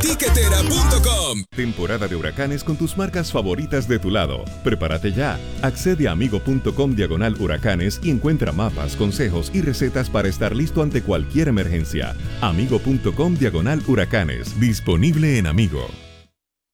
Tiquetera.com. Temporada de huracanes con tus marcas favoritas de tu lado. Prepárate ya. Accede a amigo.com/huracanes y encuentra mapas, consejos y recetas para estar listo ante cualquier emergencia. Amigo.com/huracanes. Disponible en Amigo.